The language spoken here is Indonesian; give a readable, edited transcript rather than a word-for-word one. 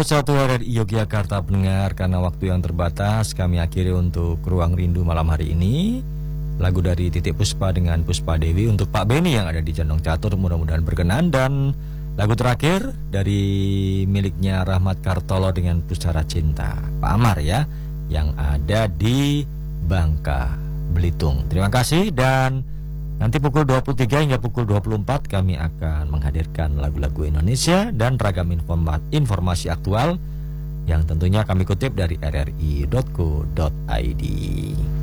101 RRI Yogyakarta pendengar, karena waktu yang terbatas kami akhiri untuk Ruang Rindu malam hari ini. Lagu dari Titik Puspa dengan Puspa Dewi untuk Pak Beni yang ada di Condong Catur, mudah-mudahan berkenan. Dan lagu terakhir dari miliknya Rahmat Kartolo dengan Pusara Cinta, Pak Amar ya, yang ada di Bangka, Belitung. Terima kasih, dan nanti pukul 23 hingga pukul 24 kami akan menghadirkan lagu-lagu Indonesia dan ragam informasi aktual yang tentunya kami kutip dari rri.co.id.